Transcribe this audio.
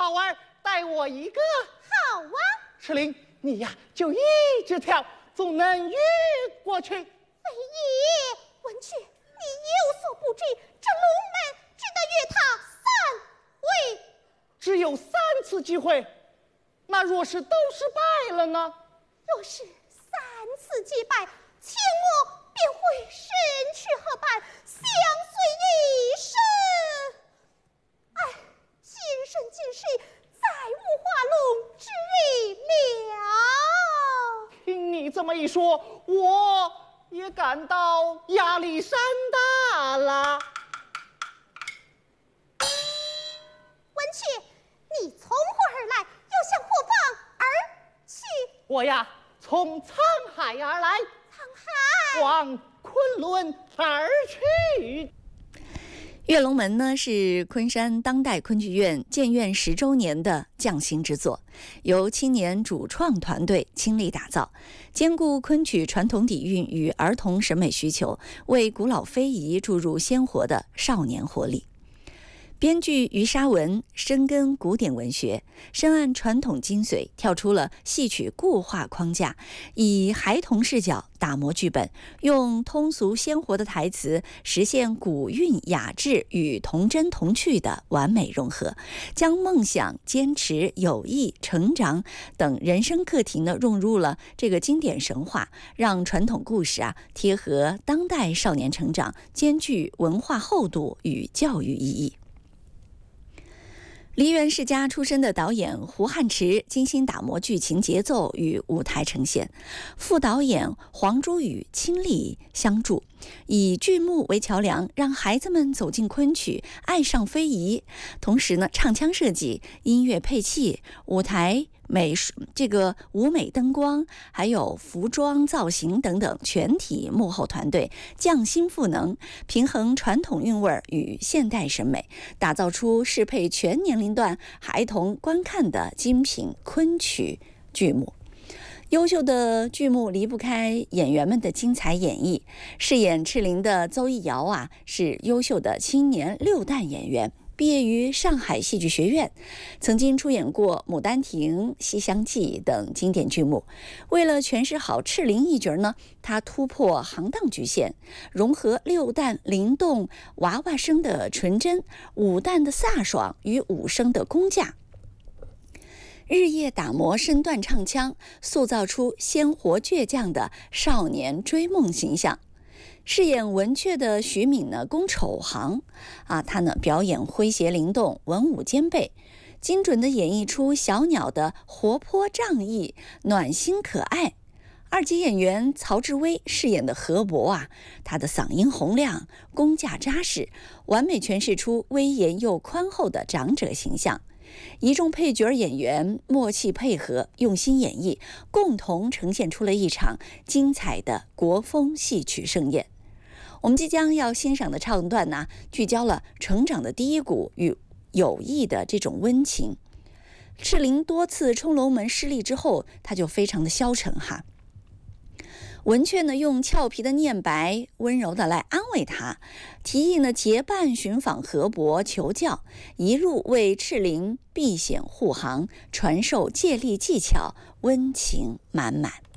好玩，带我一个。 好啊， 赤灵，你呀就一直跳，总能越过去。 为爷，文雀，你有所不知，这龙门只得约他3回， 只有3次机会。那若是都失败了呢？ 若是3次击败，秦我便会身躯合伴，相随一生。哎，今世再无化龙之日了。 听你这么一说，我也感到压力山大了。 文雀，你从何而来？又向何方而去？ 我呀，从沧海而来， 沧海往昆仑而去。 跃龙门呢是昆山当代昆剧院建院10周年的匠心之作，由青年主创团队倾力打造，兼顾昆曲传统底蕴与儿童审美需求，为古老非遗注入鲜活的少年活力。编剧于沙文深耕古典文学，深谙传统精髓，跳出了戏曲固化框架，以孩童视角打磨剧本，用通俗鲜活的台词实现古韵雅致与童真童趣的完美融合，将梦想、坚持、友谊、成长等人生课题呢融入了这个经典神话，让传统故事贴合当代少年成长，兼具文化厚度与教育意义。梨园世家出身的导演胡汉池精心打磨剧情节奏与舞台呈现，副导演黄朱宇倾力相助，以剧目为桥梁，让孩子们走进昆曲，爱上非遗。同时呢，唱腔设计、音乐配器、舞台美术、舞美灯光，还有服装造型等等，全体幕后团队匠心赋能，平衡传统韵味与现代审美，打造出适配全年龄段孩童观看的精品昆曲剧目。优秀的剧目离不开演员们的精彩演绎。饰演赤灵的邹艺瑶是优秀的青年6旦演员，毕业于上海戏剧学院，曾经出演过《牡丹亭》《西厢记》等经典剧目。为了诠释好赤灵一角呢，他突破行当局限，融合6旦灵动娃娃声的纯真、5旦的飒爽与武生的工架，日夜打磨身段唱腔，塑造出鲜活倔强的少年追梦形象。饰演文雀的徐敏呢，攻丑行他呢表演诙谐灵动，文武兼备，精准地演绎出小鸟的活泼仗义、暖心可爱。2级演员曹志威饰演的何伯他的嗓音洪亮，功架扎实，完美诠释出威严又宽厚的长者形象。一众配角演员默契配合，用心演绎，共同呈现出了一场精彩的国风戏曲盛宴。我们即将要欣赏的唱段聚焦了成长的低谷与友谊的这种温情。赤灵多次冲龙门失利之后，他就非常的消沉文雀呢，用俏皮的念白，温柔的来安慰他，提议呢结伴寻访河伯求教，一路为赤灵避险护航，传授借力技巧，温情满满。